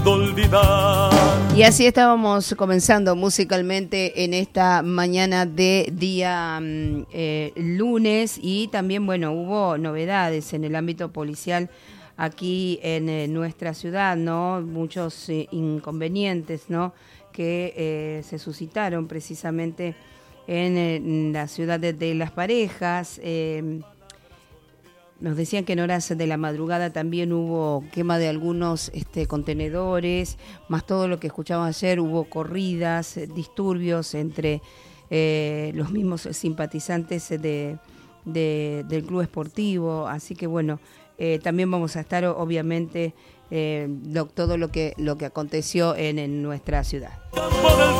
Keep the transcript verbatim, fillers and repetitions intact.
olvidar. Y así estábamos comenzando musicalmente en esta mañana de día eh, lunes, y también, bueno, hubo novedades en el ámbito policial aquí en eh, nuestra ciudad, ¿no? Muchos eh, inconvenientes, ¿no? Que eh, se suscitaron precisamente en, en la ciudad de, de Las Parejas. Eh, Nos decían que en horas de la madrugada también hubo quema de algunos este, contenedores, más todo lo que escuchamos ayer, hubo corridas, disturbios entre eh, los mismos simpatizantes de, de, del club esportivo. Así que bueno, eh, también vamos a estar obviamente eh, lo, todo lo que, lo que aconteció en, en nuestra ciudad.